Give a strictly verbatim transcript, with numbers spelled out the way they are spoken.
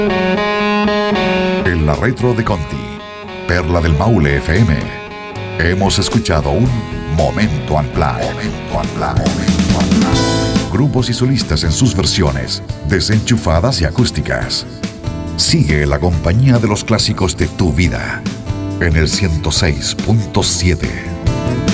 En la retro de Conti, Perla del Maule F M, hemos escuchado un Momento Unplugged. Momento Unplugged. Momento Unplugged. Grupos y solistas en sus versiones, desenchufadas y acústicas. Sigue la compañía de los clásicos de tu vida en el ciento seis punto siete.